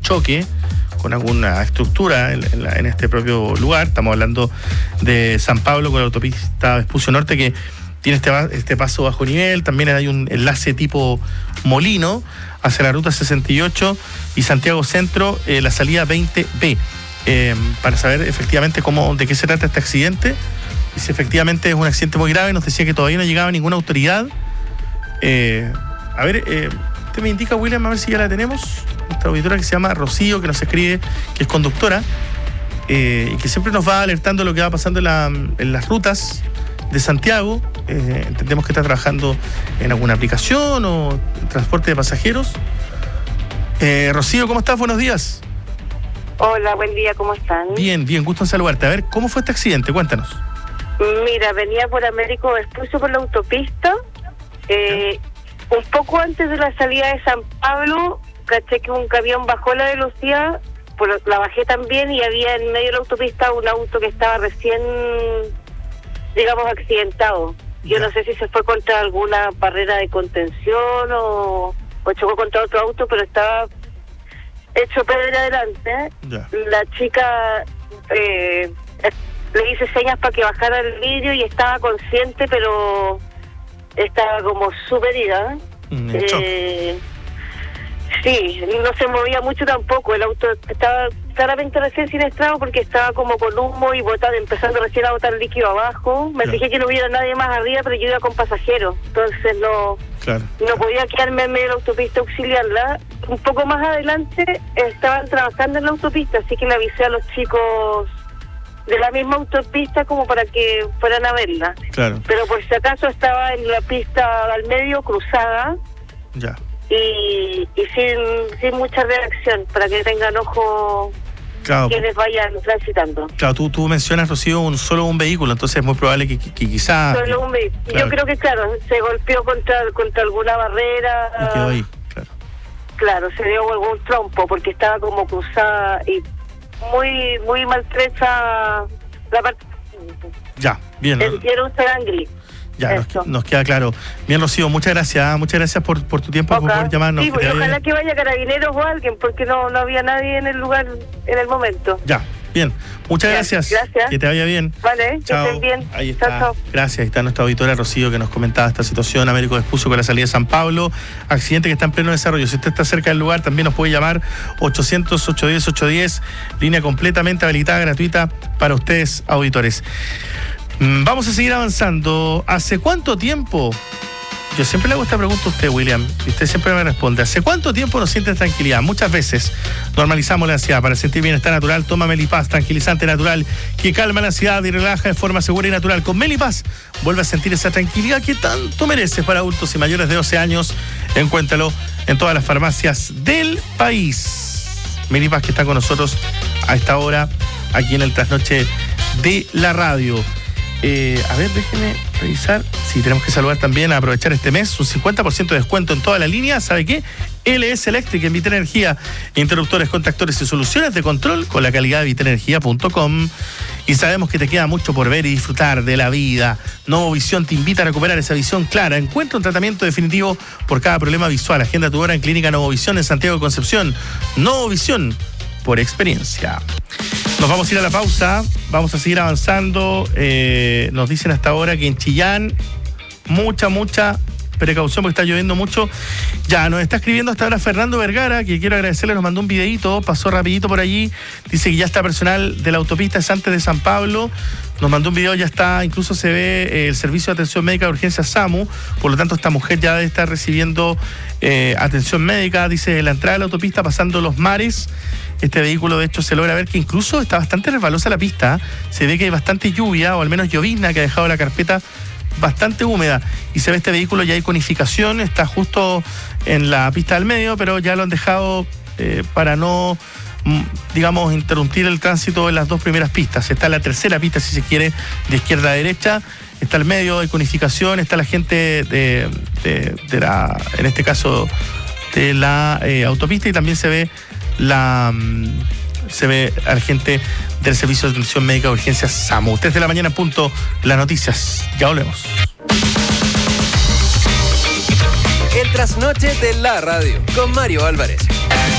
choque con alguna estructura en este propio lugar. Estamos hablando de San Pablo con la autopista Vespucio Norte, que tiene este paso bajo nivel. También hay un enlace tipo molino hacia la ruta 68 y Santiago Centro, la salida 20B. Para saber efectivamente de qué se trata este accidente. Y si efectivamente es un accidente muy grave, nos decía que todavía no llegaba ninguna autoridad. Usted me indica, William, a ver si ya la tenemos. Nuestra auditora que se llama Rocío, que nos escribe, que es conductora, y que siempre nos va alertando lo que va pasando en las rutas de Santiago. Entendemos que está trabajando en alguna aplicación o en transporte de pasajeros. Rocío, ¿cómo estás? Buenos días. Hola, buen día, ¿cómo están? Bien, gusto en saludarte. A ver, ¿cómo fue este accidente? Cuéntanos. Mira, venía por Américo Vespucio por la autopista. Un poco antes de la salida de San Pablo, caché que un camión bajó la velocidad, la bajé también, y había en medio de la autopista un auto que estaba recién, digamos, accidentado. Yo no sé si se fue contra alguna barrera de contención o chocó contra otro auto, pero estaba hecho pedra adelante. La chica le hice señas para que bajara el vidrio y estaba consciente, pero estaba como súper herida. Sí, no se movía mucho tampoco. El auto estaba claramente recién siniestrado porque estaba como con humo y empezando recién a botar líquido abajo. Me fijé que no hubiera nadie más arriba, pero yo iba con pasajeros, entonces no podía quedarme en medio de la autopista a auxiliarla. Un poco más adelante estaban trabajando en la autopista, así que le avisé a los chicos de la misma autopista como para que fueran a verla. Claro. Pero por si acaso estaba en la pista al medio, cruzada. Ya. Y sin mucha reacción, para que tengan ojo quienes vayan transitando. Claro, tú mencionas, Rocío, solo un vehículo, entonces es muy probable que quizás... Solo un vehículo. Claro. Yo creo que, se golpeó contra alguna barrera. Y quedó ahí, claro. Claro, se dio algún trompo, porque estaba como cruzada y muy maltrecha la parte. Ya, bien. Era un sedán gris. Ya, nos queda claro. Bien, Rocío, muchas gracias por tu tiempo, por poder llamarnos. Sí, ojalá que vaya Carabineros o alguien, porque no había nadie en el lugar en el momento. Ya, bien. Muchas gracias. Que te vaya bien. Vale, chao. Que estén bien. Ahí está. Chao. Gracias. Ahí está nuestra auditora Rocío, que nos comentaba esta situación. Américo Vespucio con la salida de San Pablo. Accidente que está en pleno desarrollo. Si usted está cerca del lugar, también nos puede llamar 800-810-810. Línea completamente habilitada, gratuita para ustedes, auditores. Vamos a seguir avanzando. ¿Hace cuánto tiempo? Yo siempre le hago esta pregunta a usted, William, y usted siempre me responde. ¿Hace cuánto tiempo nos sientes tranquilidad? Muchas veces normalizamos la ansiedad. Para sentir bienestar natural, toma Melipaz, tranquilizante natural que calma la ansiedad y relaja de forma segura y natural. Con Melipaz vuelve a sentir esa tranquilidad que tanto mereces. Para adultos y mayores de 12 años, encuéntralo en todas las farmacias del país. Melipaz, que está con nosotros a esta hora aquí en el Trasnoche de la Radio. A ver, déjenme revisar. Sí, tenemos que saludar también, a aprovechar este mes, un 50% de descuento en toda la línea. ¿Sabe qué? LS Electric en Vitenergia. Interruptores, contactores y soluciones de control con la calidad de vitenergia.com. Y sabemos que te queda mucho por ver y disfrutar de la vida. Novovisión te invita a recuperar esa visión clara. Encuentra un tratamiento definitivo por cada problema visual. Agenda tu hora en Clínica Novovisión en Santiago de Concepción. Novovisión por experiencia. Nos vamos a ir a la pausa, vamos a seguir avanzando. Nos dicen hasta ahora que en Chillán mucha precaución porque está lloviendo mucho. Ya, nos está escribiendo hasta ahora Fernando Vergara, que quiero agradecerle, nos mandó un videíto, pasó rapidito por allí, dice que ya está personal de la autopista, es antes de San Pablo, nos mandó un video, ya está, incluso se ve el servicio de atención médica de urgencia SAMU, por lo tanto esta mujer ya debe estar recibiendo atención médica, dice, en la entrada de la autopista pasando Los Mares. Este vehículo, de hecho, se logra ver que incluso está bastante resbalosa la pista. Se ve que hay bastante lluvia, o al menos llovizna, que ha dejado la carpeta bastante húmeda. Y se ve este vehículo, ya hay conificación, está justo en la pista del medio, pero ya lo han dejado para no, digamos, interrumpir el tránsito en las dos primeras pistas. Está la tercera pista, si se quiere, de izquierda a derecha. Está el medio, hay conificación, está la gente de la, en este caso, de la autopista, y también se ve a la gente del Servicio de Atención Médica de Urgencias SAMU. 3 de la mañana, punto, las noticias. Ya volvemos. El trasnoche de la radio con Mario Álvarez.